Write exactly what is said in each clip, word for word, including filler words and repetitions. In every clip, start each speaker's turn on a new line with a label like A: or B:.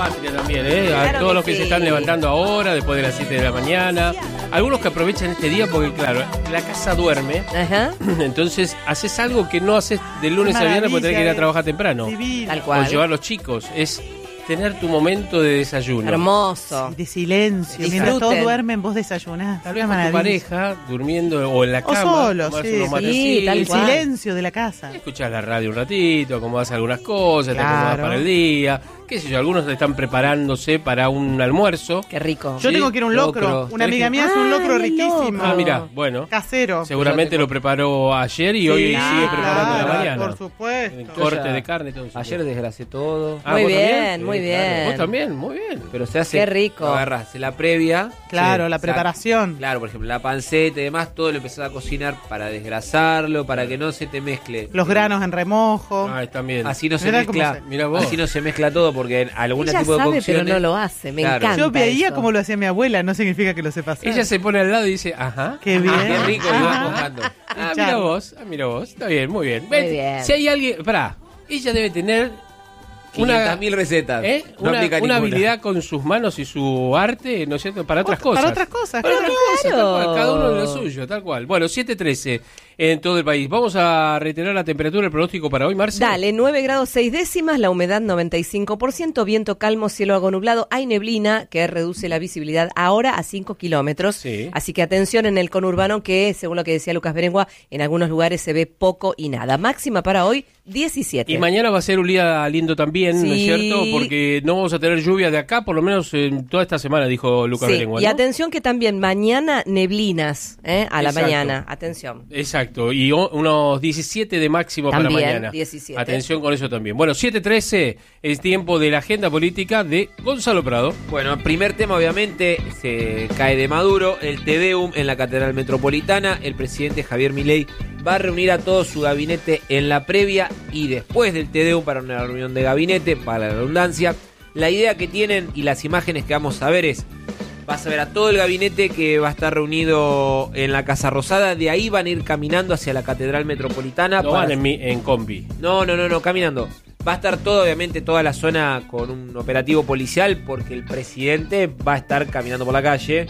A: patria también, ¿eh? A
B: Claro
A: todos
B: que
A: los que
B: sí.
A: se están levantando ahora, después de las siete de la mañana. Algunos que aprovechan este día porque, claro, la casa duerme.
B: Ajá.
A: Entonces, haces algo que no haces de lunes a viernes porque tenés que ir a trabajar temprano.
C: Divino.
B: Tal
A: O
B: cual.
A: llevar los chicos. Es tener tu momento de desayuno.
B: Hermoso.
C: De silencio.
B: Disfruten.
C: Mientras todos duermen, vos desayunás.
A: Tal vez
C: Una
A: con tu
C: maravilla.
A: pareja, durmiendo o en la
C: O
A: cama.
C: solo,
A: tomarse
C: sí,
A: unos
C: sí,
A: matecitos.
B: tal
C: El
B: cual.
C: silencio de la casa.
A: Escuchás la radio un ratito, acomodás algunas cosas, te
C: Claro.
A: acomodás para el día. Qué sé yo, algunos están preparándose para un almuerzo.
B: Qué rico.
C: Yo
A: Sí,
C: tengo que ir a un locro.
A: locro.
C: Una amiga mía hace un
B: Ah,
C: locro
B: el
C: riquísimo.
B: locro.
A: Ah, mira, bueno.
C: Casero.
A: Seguramente lo preparó ayer y hoy
C: Sí,
A: sigue preparando
C: claro,
A: la mañana.
C: por supuesto.
A: El corte
D: ya-
A: de carne, todo eso.
D: Ayer desgracé todo.
A: Ah,
B: Muy
A: ¿vos
B: bien,
A: también?
B: muy
A: Sí,
B: bien.
A: claro. Vos también, muy bien.
D: Pero se hace.
B: Qué rico.
D: Agarrás la previa.
C: Claro,
D: Sí,
C: la
D: sac-
C: preparación.
D: Claro, por ejemplo, la panceta y demás, todo lo empezás a cocinar para desgrasarlo, para que no se te mezcle.
C: Los granos en remojo.
A: Ah, también.
D: Así no se
C: Mirá cómo
D: mezcla.
C: se-
A: Mirá vos.
D: Así no se mezcla todo porque en algún
B: Ella
D: tipo de
B: sabe,
D: cocciones.
B: pero no lo hace. Me
D: Claro.
B: encanta.
C: Yo veía
B: eso.
C: cómo lo hacía mi abuela, no significa que lo sepa hacer.
A: Ella se pone al lado y dice, ajá.
C: Qué bien.
D: Ah, qué rico, y vas
C: Ajá.
D: mojando.
A: Ah, mira vos, ah, mira vos. Está bien, muy bien. Ven,
B: bien.
A: Si hay alguien, pará, ella debe tener una,
D: quinientas mil recetas.
A: ¿eh?
D: No
A: una,
D: aplica
A: una
D: ninguna.
A: habilidad con sus manos y su arte, ¿no es cierto? Para otras
C: Ot-
A: cosas.
C: para otras cosas,
A: Para
C: claro.
A: otras cosas, tal cual,
B: Claro.
A: cada uno de lo suyo, tal cual. Bueno, siete trece en todo el país. Vamos a reiterar la temperatura, el pronóstico para hoy, Marce.
B: Dale, nueve grados seis décimas, la humedad noventa y cinco por ciento, viento calmo, cielo algo nublado, hay neblina que reduce la visibilidad ahora a cinco kilómetros.
A: Sí.
B: Así que atención en el conurbano que, según lo que decía Lucas Berengua, en algunos lugares se ve poco y nada. Máxima para hoy, diecisiete.
A: Y mañana va a ser un día lindo también, ¿no es
B: Sí.
A: cierto? Porque no vamos a tener lluvia de acá, por lo menos en toda esta semana, dijo Lucas
B: Sí,
A: Berengua,
B: y
A: ¿no?
B: atención que también mañana neblinas, ¿eh? A la
A: Exacto.
B: mañana. Atención.
A: Exacto, y o- unos diecisiete de máximo
B: También,
A: para mañana.
B: diecisiete.
A: Atención con eso también. Bueno, siete trece es tiempo de la agenda política de Gonzalo Prado.
D: Bueno, primer tema obviamente se cae de Maduro, el Te Deum en la Catedral Metropolitana, el presidente Javier Milei va a reunir a todo su gabinete en la previa y después del Te Deum para una reunión de gabinete, para la redundancia. La idea que tienen y las imágenes que vamos a ver es, vas a ver a todo el gabinete que va a estar reunido en la Casa Rosada, de ahí van a ir caminando hacia la Catedral Metropolitana.
A: No
D: para-
A: van en, mi- en combi.
D: No, no, no, no, caminando. Va a estar todo, obviamente, toda la zona con un operativo policial porque el presidente va a estar caminando por la calle.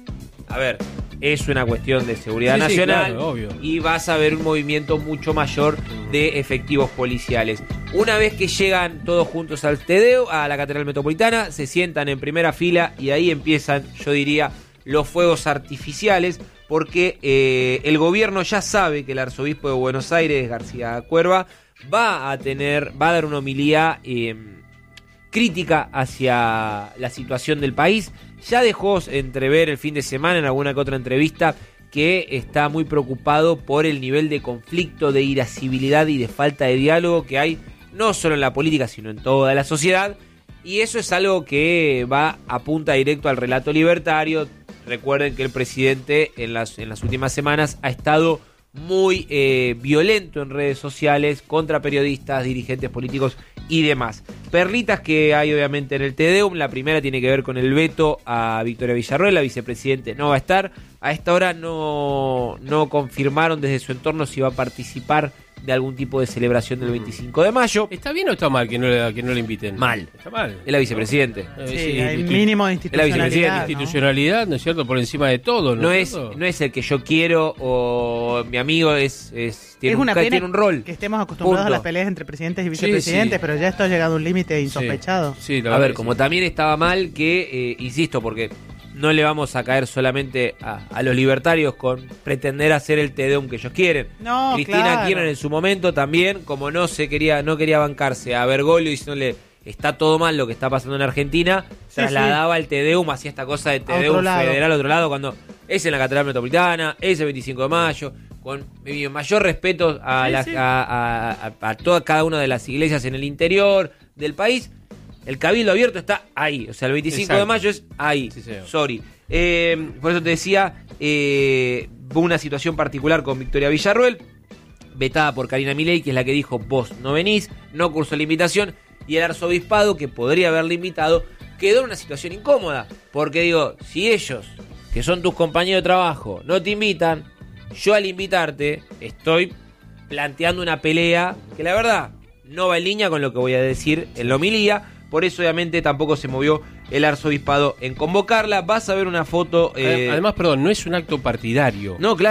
D: A ver, es una cuestión de seguridad
A: Sí, sí,
D: nacional
A: claro, obvio.
D: y vas a ver un movimiento mucho mayor de efectivos policiales. Una vez que llegan todos juntos al Te Deum, a la Catedral Metropolitana, se sientan en primera fila y ahí empiezan, yo diría, los fuegos artificiales, porque eh, el gobierno ya sabe que el arzobispo de Buenos Aires, García Cuerva, va a tener, va a dar una homilía eh, crítica hacia la situación del país. Ya dejó entrever el fin de semana en alguna que otra entrevista que está muy preocupado por el nivel de conflicto, de irascibilidad y de falta de diálogo que hay no solo en la política sino en toda la sociedad, y eso es algo que va apunta directo al relato libertario. Recuerden que el presidente en las, en las últimas semanas ha estado muy eh, violento en redes sociales contra periodistas, dirigentes políticos y demás. Perlitas que hay obviamente en el Te Deum. La primera tiene que ver con el veto a Victoria Villarroel, la vicepresidente no va a estar. A esta hora no, no confirmaron desde su entorno si va a participar de algún tipo de celebración del veinticinco de mayo.
A: ¿Está bien o está mal que no le, que no le inviten?
D: Mal.
A: Está mal.
D: Es la vicepresidente.
A: Eh,
C: Sí,
A: sí,
C: hay
A: institu-
C: mínimo de
D: Es la vicepresidenta,
C: institucionalidad. ¿no?
A: institucionalidad, ¿no es cierto? Por encima de todo, ¿no,
D: No
A: es
D: es,
A: cierto?
D: no es el que yo quiero o mi amigo es, es tiene,
C: Es
D: un,
C: una
D: ca-
C: pena
D: tiene un rol.
C: que estemos acostumbrados
D: Punto.
C: a las peleas entre presidentes y
A: Sí,
C: vicepresidentes,
A: sí.
C: pero ya esto ha llegado a un límite insospechado.
A: Sí, sí, la
D: A
A: verdad
D: ver,
A: que
D: como
A: sí.
D: también estaba mal que, eh, insisto, porque no le vamos a caer solamente a, a los libertarios con pretender hacer el Te Deum que ellos quieren.
C: No,
D: Cristina
C: claro.
D: Kirchner en su momento también, como no se quería, no quería bancarse a Bergoglio diciéndole está todo mal lo que está pasando en Argentina,
C: Sí,
D: trasladaba el Te Deum, hacía esta cosa de Te
C: A otro
D: Deum
C: lado.
D: federal a otro lado, cuando es en la Catedral Metropolitana, es el veinticinco de mayo, con mi mayor respeto a,
C: Sí,
D: la-
C: sí.
D: a, a- a- a toda cada una de las iglesias en el interior del país. El cabildo abierto está ahí, o sea, el veinticinco
A: Exacto.
D: de mayo es ahí.
A: Sí, señor.
D: Sorry. Eh, por eso te decía, eh, hubo una situación particular con Victoria Villarroel, vetada por Karina Milei, que es la que dijo, vos no venís, no cursó la invitación, y el arzobispado, que podría haberle invitado, quedó en una situación incómoda, porque digo, si ellos, que son tus compañeros de trabajo, no te invitan, yo al invitarte estoy planteando una pelea que la verdad no va en línea con lo que voy a decir en la homilía, por eso obviamente tampoco se movió el arzobispado en convocarla. Vas a ver una foto... Eh...
A: Además, perdón, no es un acto partidario.
D: No, claro.